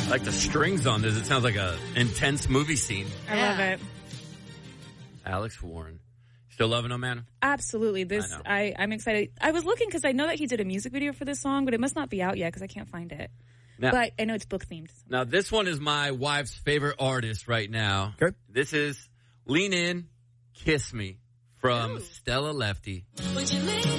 I like the strings on this. It sounds like an intense movie scene. I love it. Alex Warren. Still loving him, man? Absolutely. I'm excited. I was looking because I know that he did a music video for this song, but it must not be out yet because I can't find it. Now, but I know it's book themed. Now, this one is my wife's favorite artist right now. Okay. This is Lean In, Kiss Me from Stella Lefty.